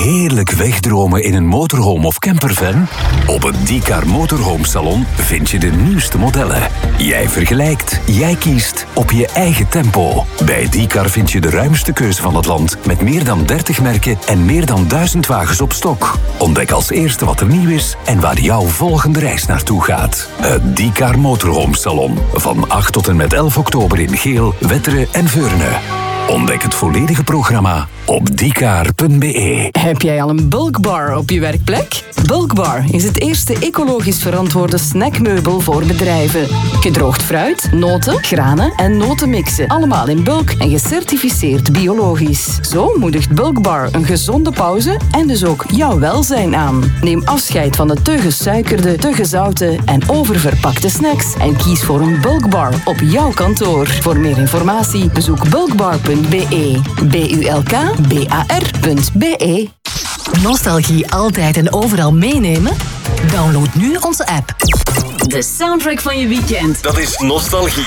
heerlijk wegdromen in een motorhome of campervan? Op het Diecar Motorhome Salon vind je de nieuwste modellen. Jij vergelijkt, jij kiest op je eigen tempo. Bij Diecar vind je de ruimste keuze van het land met meer dan 30 merken en meer dan 1000 wagens op stok. Ontdek als eerste wat er nieuw is en waar jouw volgende reis naartoe gaat. Het Diecar Motorhome Salon. Van 8 tot en met 11 oktober in Geel, Wetteren en Veurne. Ontdek het volledige programma op diecar.be. Heb jij al een bulkbar op je werkplek? Bulkbar is het eerste ecologisch verantwoorde snackmeubel voor bedrijven. Gedroogd fruit, noten, granen en notenmixen. Allemaal in bulk en gecertificeerd biologisch. Zo moedigt Bulkbar een gezonde pauze en dus ook jouw welzijn aan. Neem afscheid van de te gesuikerde, te gezouten en oververpakte snacks en kies voor een Bulkbar op jouw kantoor. Voor meer informatie bezoek bulkbar.be. bulkbar.be. Nostalgie altijd en overal meenemen? Download nu onze app. De soundtrack van je weekend. Dat is nostalgie.